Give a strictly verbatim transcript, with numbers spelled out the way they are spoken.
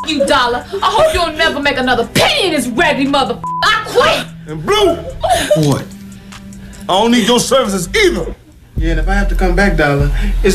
you, Dollar. I hope you'll never make another penny in this raggedy mother. I quit. And Blue, what? I don't need your services either. Yeah, and if I have to come back, Dollar, it's